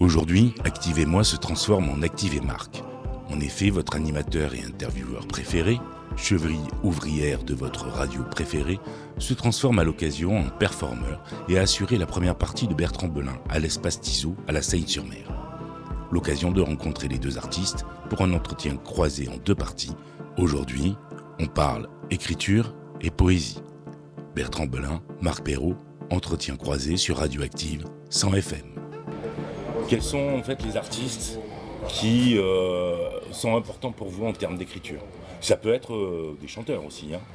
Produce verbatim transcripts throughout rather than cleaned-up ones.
Aujourd'hui, Activez-moi se transforme en Activez-Marque. En effet, votre animateur et intervieweur préféré, cheville ouvrière de votre radio préférée, se transforme à l'occasion en performeur et a assuré la première partie de Bertrand Belin à l'Espace Tissot à la Seine-sur-Mer. L'occasion de rencontrer les deux artistes pour un entretien croisé en deux parties. Aujourd'hui, on parle écriture et poésie. Bertrand Belin, Marc Perrault, entretien croisé sur Radioactive cent F M. Quels sont en fait les artistes qui euh, sont importants pour vous en termes d'écriture ? Ça peut être euh, des chanteurs aussi, hein,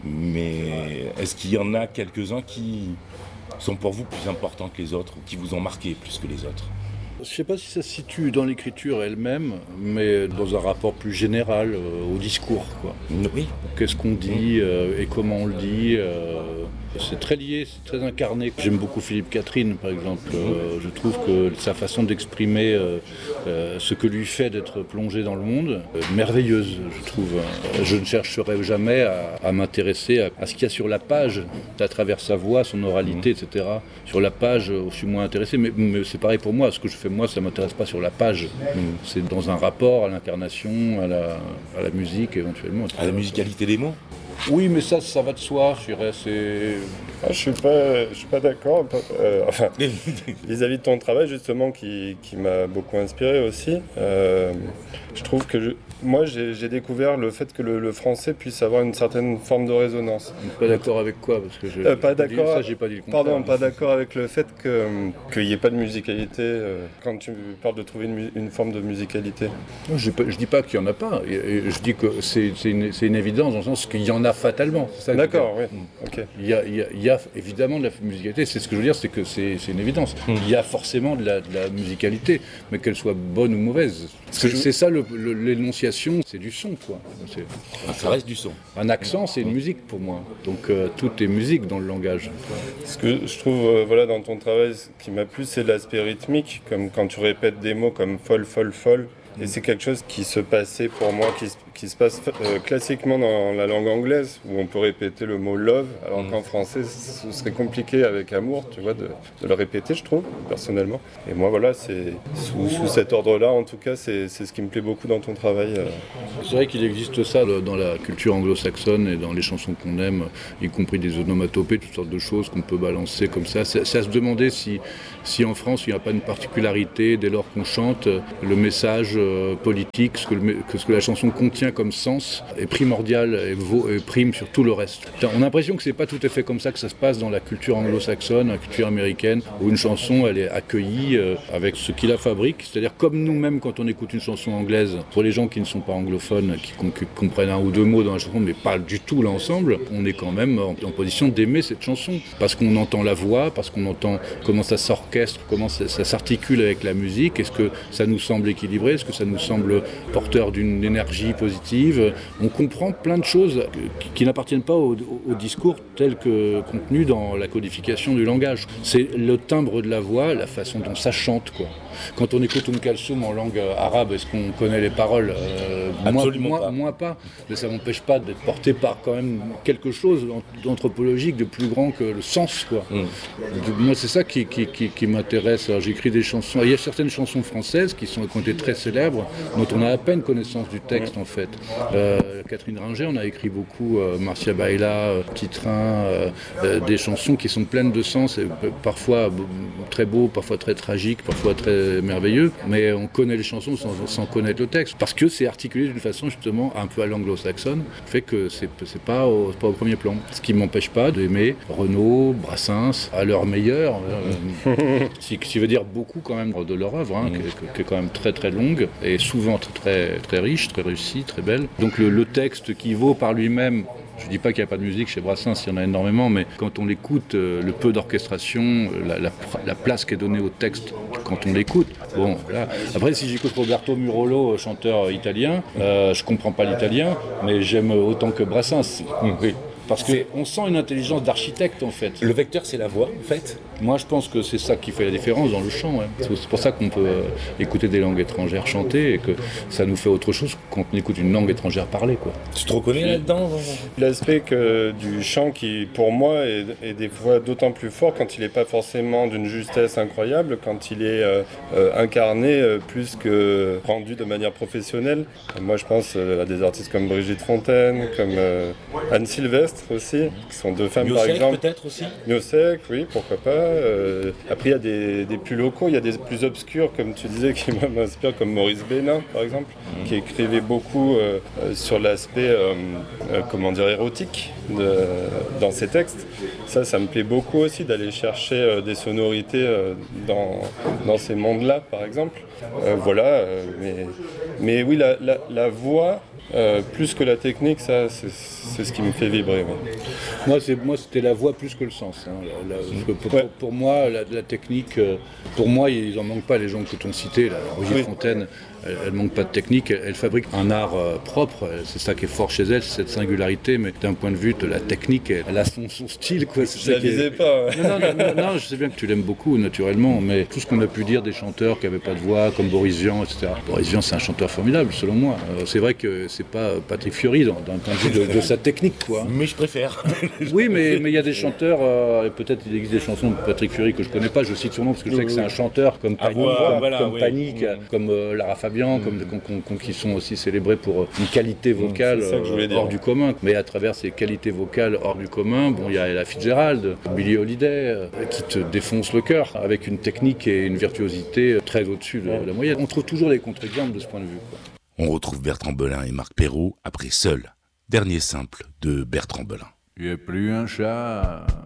mais est-ce qu'il y en a quelques-uns qui sont pour vous plus importants que les autres ou qui vous ont marqué plus que les autres ? Je ne sais pas si ça se situe dans l'écriture elle-même, mais dans un rapport plus général euh, au discours, quoi. Oui. Qu'est-ce qu'on dit euh, et comment on le dit euh, c'est très lié, c'est très incarné. J'aime beaucoup Philippe Catherine, par exemple. Euh, je trouve que sa façon d'exprimer euh, euh, ce que lui fait d'être plongé dans le monde, euh, merveilleuse, je trouve. Je ne chercherai jamais à, à m'intéresser à, à ce qu'il y a sur la page, à travers sa voix, son oralité, et cetera. Sur la page, je suis moins intéressé, mais, mais c'est pareil pour moi. Ce que je fais moi, ça ne m'intéresse pas sur la page. C'est dans un rapport à l'incarnation, à la, à la musique éventuellement. À la musicalité des mots ? Oui, mais ça, ça va de soi, je dirais, c'est... Ah, je suis pas, je suis pas d'accord, euh, enfin, vis-à-vis de ton travail, justement, qui, qui m'a beaucoup inspiré aussi. Euh, je trouve que, je, moi, j'ai, j'ai découvert le fait que le, le français puisse avoir une certaine forme de résonance. Pas d'accord avec quoi ? Parce que je, euh, pas d'accord, dit, ça, j'ai pas dit le contraire. Pardon, pas d'accord avec le fait que, qu'il n'y ait pas de musicalité, euh, quand tu parles de trouver une, une forme de musicalité. Je ne dis pas qu'il n'y en a pas, je dis que c'est, c'est, une, c'est une évidence dans le sens qu'il y en a fatalement. C'est ça que d'accord, oui. Okay. Il y a, il y a, il y a évidemment de la musicalité, c'est ce que je veux dire, c'est que c'est, c'est une évidence. Mmh. Il y a forcément de la, de la musicalité, mais qu'elle soit bonne ou mauvaise. C'est, c'est ça le, le, l'énonciation, c'est du son, quoi. C'est, ça reste du son. Un accent, c'est une musique pour moi. Donc euh, tout est musique dans le langage. Ce que je trouve euh, voilà, dans ton travail, ce qui m'a plu, c'est l'aspect rythmique, comme quand tu répètes des mots comme folle, folle, folle. Et c'est quelque chose qui se passait pour moi, qui, qui se passe euh, classiquement dans la langue anglaise, où on peut répéter le mot love, alors mmh. qu'en français, ce serait compliqué avec amour, tu vois, de, de le répéter, je trouve, personnellement. Et moi, voilà, c'est sous, sous cet ordre-là, en tout cas, c'est, c'est ce qui me plaît beaucoup dans ton travail. Euh. C'est vrai qu'il existe ça dans la culture anglo-saxonne et dans les chansons qu'on aime, y compris des onomatopées, toutes sortes de choses qu'on peut balancer comme ça. C'est, c'est à se demander si, si en France, il n'y a pas une particularité, dès lors qu'on chante, le message politique, ce que, le, que ce que la chanson contient comme sens est primordial et, vaut, et prime sur tout le reste. On a l'impression que c'est pas tout à fait comme ça que ça se passe dans la culture anglo-saxonne, la culture américaine, où une chanson elle est accueillie euh, avec ce qui la fabrique, c'est-à-dire comme nous-mêmes quand on écoute une chanson anglaise, pour les gens qui ne sont pas anglophones, qui, qui comprennent un ou deux mots dans la chanson mais pas du tout l'ensemble, on est quand même en, en position d'aimer cette chanson, parce qu'on entend la voix, parce qu'on entend comment ça s'orchestre, comment ça, ça s'articule avec la musique, est-ce que ça nous semble équilibré, est-ce que ça nous semble porteur d'une énergie positive. On comprend plein de choses qui, qui n'appartiennent pas au, au, au discours tel que contenu dans la codification du langage. C'est le timbre de la voix, la façon dont ça chante, quoi. Quand on écoute Umm Kalsoum en langue arabe, est-ce qu'on connaît les paroles ? euh, Absolument moi, pas. Moi, moi pas. Mais ça m'empêche pas d'être porté par quand même quelque chose d'anthropologique de plus grand que le sens, quoi. Mm. Moi, c'est ça qui, qui, qui, qui m'intéresse. Alors, j'écris des chansons. Il y a certaines chansons françaises qui sont qui ont été très célèbres, dont on a à peine connaissance du texte, en fait. Euh, Catherine Ringer, on a écrit beaucoup, euh, Marcia Baila, euh, Petit Train, euh, euh, des chansons qui sont pleines de sens, et parfois très beaux, parfois très tragiques, parfois très merveilleux, mais on connaît les chansons sans, sans connaître le texte, parce que c'est articulé d'une façon justement un peu à l'anglo-saxonne, fait que c'est, c'est, pas, au, c'est pas au premier plan. Ce qui ne m'empêche pas d'aimer Renaud, Brassens, à leur meilleur, euh, ce qui veut dire beaucoup quand même de leur œuvre, hein, mmh. qui, qui est quand même très très longue, et souvent très, très, très riche, très réussie, très belle. Donc le, le texte qui vaut par lui-même. Je ne dis pas qu'il n'y a pas de musique chez Brassens, il y en a énormément, mais quand on l'écoute, euh, le peu d'orchestration, la, la, la place qui est donnée au texte quand on l'écoute, bon, voilà. Après, si j'écoute Roberto Murolo, chanteur italien, euh, je ne comprends pas l'italien, mais j'aime autant que Brassens. Oui. Parce qu'on sent une intelligence d'architecte, en fait. Le vecteur, c'est la voix, en fait ? Moi, je pense que c'est ça qui fait la différence dans le chant. Ouais. C'est pour ça qu'on peut euh, écouter des langues étrangères chanter et que ça nous fait autre chose quand on écoute une langue étrangère parler, quoi. Tu te reconnais là-dedans? L'aspect que, du chant qui, pour moi, est, est des fois d'autant plus fort quand il n'est pas forcément d'une justesse incroyable, quand il est euh, euh, incarné euh, plus que rendu de manière professionnelle. Moi, je pense euh, à des artistes comme Brigitte Fontaine, comme euh, Anne Sylvestre aussi, qui sont deux femmes Miossec, par exemple. peut-être aussi. Miossec, oui, pourquoi pas. Euh, après, il y a des, des plus locaux, il y a des plus obscurs, comme tu disais, qui m'inspirent, comme Maurice Bénin, par exemple, mmh. qui écrivait beaucoup euh, sur l'aspect, euh, euh, comment dire, érotique de, dans ses textes. Ça, ça me plaît beaucoup aussi d'aller chercher euh, des sonorités euh, dans, dans ces mondes-là, par exemple. Euh, voilà, euh, mais, mais oui, la, la, la voix, euh, plus que la technique, ça, c'est, c'est ce qui me fait vibrer. Ouais. Moi, c'est, moi, c'était la voix plus que le sens. Hein. La, la, pour, pour, ouais. pour moi, la, la technique, euh, pour moi, ils n'en manquent pas, les gens que tu as cités, Brigitte oui. Fontaine. Elle ne manque pas de technique, elle, elle fabrique un art euh, propre, c'est ça qui est fort chez elle, c'est cette singularité, mais d'un point de vue de la technique, elle, elle a son, son style. Quoi. C'est je ne la visais est... pas. Ouais. Non, non, non, non, je sais bien que tu l'aimes beaucoup, naturellement, mais tout ce qu'on a pu dire des chanteurs qui n'avaient pas de voix, comme Boris Vian, et cetera. Boris Vian, c'est un chanteur formidable, selon moi. Euh, c'est vrai que c'est pas Patrick Fiori, dans, d'un point de vue de, de sa technique, quoi. Mais je préfère. Oui, mais il y a des chanteurs, euh, et peut-être il existe des chansons de Patrick Fiori que je ne connais pas, je cite son nom parce que je sais que c'est un chanteur comme Panique, ah, comme, voilà, comme, oui. Panique, mmh. comme euh, Lara Fabian, mmh. comme qui sont aussi célébrés pour une qualité vocale euh, hors du commun. Mais à travers ces qualités vocales hors du commun, bon, il y a Ella Fitzgerald, Billie Holiday, euh, qui te défonce le cœur avec une technique et une virtuosité très au-dessus de la moyenne. On trouve toujours des contre-exemples de ce point de vue, quoi. On retrouve Bertrand Belin et Marc Perrault après Seul, dernier simple de Bertrand Belin. Tu es plus un chat.